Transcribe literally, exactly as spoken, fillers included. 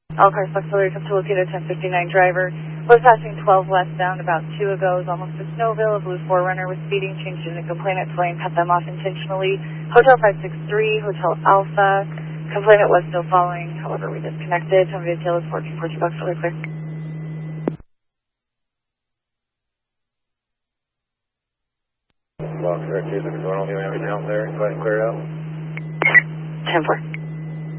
All cars auxiliary come to locate a ten fifty-nine driver. Was passing twelve westbound about two ago. Is almost to Snowville. A blue four runner was speeding. Changed in a complainant. Flame cut them off intentionally. Hotel five six three, Hotel Alpha. Complainant was still following. However, we disconnected. Some detail is fourteen forty bucks. Really clear. Well, correct. Is it going on the way out there? Go ahead and clear it out. ten four.